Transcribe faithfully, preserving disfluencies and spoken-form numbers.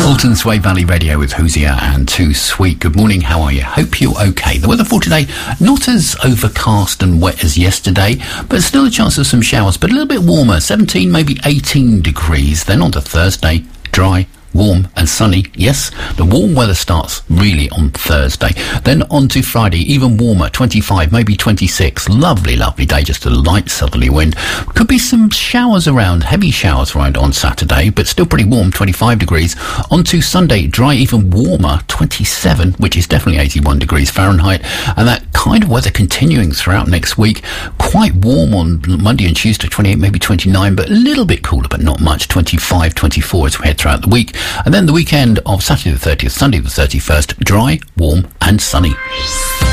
Bolton Sway Valley Radio with Hosier and Too Sweet. Good morning, how are you? Hope you're okay. The weather for today, not as overcast and wet as yesterday, but still a chance of some showers, but a little bit warmer, seventeen, maybe eighteen degrees. Then on to Thursday, dry, warm and sunny. Yes, the warm weather starts really on Thursday. Then on to Friday, even warmer, twenty-five, maybe twenty-six. Lovely, lovely day, just a light southerly wind. Could be some showers around, heavy showers around on Saturday, but still pretty warm, twenty-five degrees. On to Sunday, dry, even warmer, twenty-seven, which is definitely eighty-one degrees Fahrenheit. And that kind of weather continuing throughout next week. Quite warm on Monday and Tuesday, twenty-eight, maybe twenty-nine, but a little bit cooler, but not much, twenty-five, twenty-four as we head throughout the week. And then the weekend of Saturday the thirtieth, Sunday the thirty-first, dry, warm and sunny.